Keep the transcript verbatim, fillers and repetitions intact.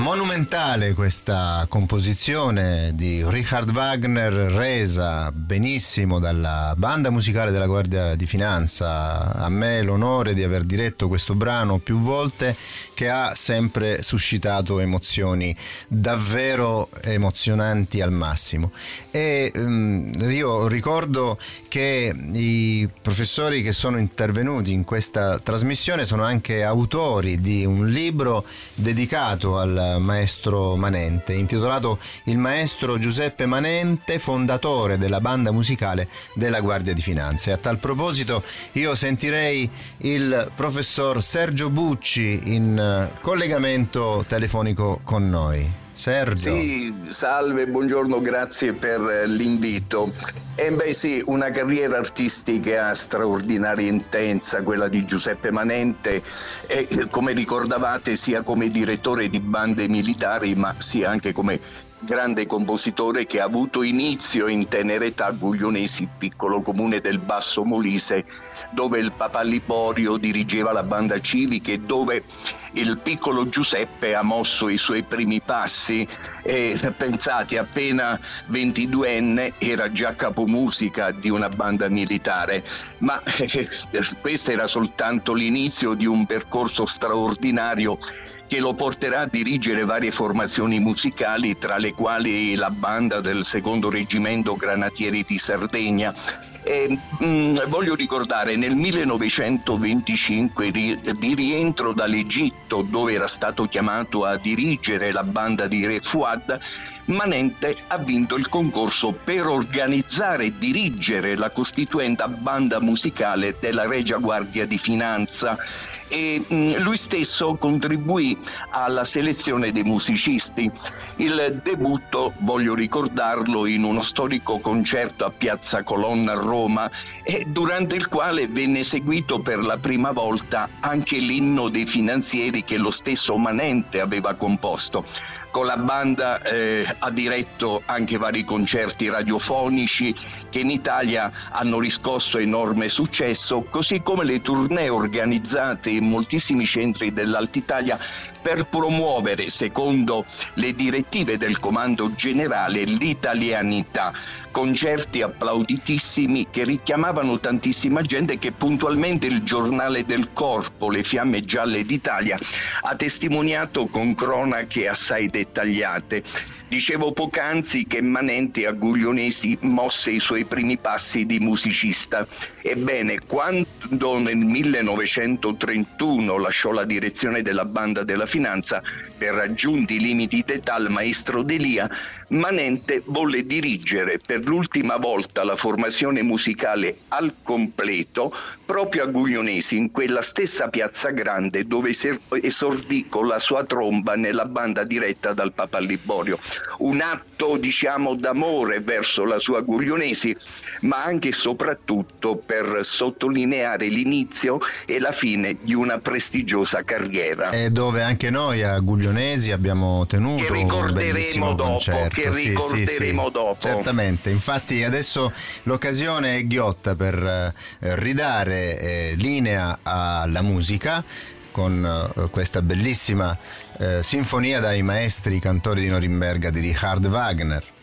monumentale questa composizione di Richard Wagner, resa benissimo dalla banda musicale della Guardia di Finanza. A me l'onore di aver diretto questo brano più volte, che ha sempre suscitato emozioni davvero emozionanti al massimo. E um, io ricordo che i professori che sono intervenuti in questa trasmissione sono anche autori di un libro dedicato al maestro Manente, intitolato Il maestro Giuseppe Manente, fondatore della banda musicale della Guardia di Finanza. E a tal proposito io sentirei il professor Sergio Bucci in collegamento telefonico con noi. Sergio. Sì, salve, buongiorno, grazie per l'invito. E beh sì, una carriera artistica straordinaria e intensa, quella di Giuseppe Manente, e come ricordavate sia come direttore di bande militari, ma sia anche come grande compositore che ha avuto inizio in tenera età a Guglionesi, piccolo comune del Basso Molise, dove il Papà Liborio dirigeva la banda civica e dove il piccolo Giuseppe ha mosso i suoi primi passi. E pensate, appena ventiduenne era già capomusica di una banda militare, ma eh, questo era soltanto l'inizio di un percorso straordinario che lo porterà a dirigere varie formazioni musicali, tra le quali la banda del secondo reggimento Granatieri di Sardegna. E, mh, voglio ricordare nel millenovecentoventicinque, ri, di rientro dall'Egitto, dove era stato chiamato a dirigere la banda di Re Fouad, Manente ha vinto il concorso per organizzare e dirigere la costituenda banda musicale della Regia Guardia di Finanza, e mh, lui stesso contribuì alla selezione dei musicisti. Il debutto, voglio ricordarlo, in uno storico concerto a Piazza Colonna a Roma, e durante il quale venne eseguito per la prima volta anche l'inno dei finanzieri che lo stesso Manente aveva composto. Con la banda eh, ha diretto anche vari concerti radiofonici che in Italia hanno riscosso enorme successo, così come le tournée organizzate in moltissimi centri dell'Alta Italia per promuovere, secondo le direttive del Comando Generale, l'italianità. Concerti applauditissimi che richiamavano tantissima gente, che puntualmente il giornale del Corpo, Le Fiamme Gialle d'Italia, ha testimoniato con cronache assai dettagliate. Dicevo poc'anzi che Manente a Guglionesi mosse i suoi primi passi di musicista. Ebbene, quando nel millenovecentotrentuno lasciò la direzione della banda della Finanza per raggiunti limiti d'età al maestro Delia, Manente volle dirigere per l'ultima volta la formazione musicale al completo proprio a Guglionesi, in quella stessa Piazza Grande dove esordì con la sua tromba nella banda diretta dal Papà Liborio. Un atto, diciamo, d'amore verso la sua Guglionesi, ma anche e soprattutto per sottolineare l'inizio e la fine di una prestigiosa carriera. E dove anche noi a Guglionesi abbiamo tenuto che un bellissimo dopo, concerto. Che ricorderemo sì, sì, sì. dopo. Certamente, infatti adesso l'occasione è ghiotta per eh, ridare eh, linea alla musica con eh, questa bellissima eh, sinfonia dai maestri cantori di Norimberga di Richard Wagner.